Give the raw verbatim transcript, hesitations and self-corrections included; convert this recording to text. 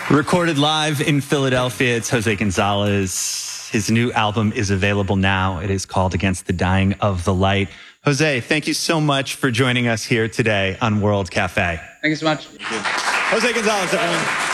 Recorded live in Philadelphia, it's Jose Gonzalez. His new album is available now. It is called Against the Dying of the Light. Jose, thank you so much for joining us here today on World Cafe. Thank you so much. Jose Gonzalez, everyone.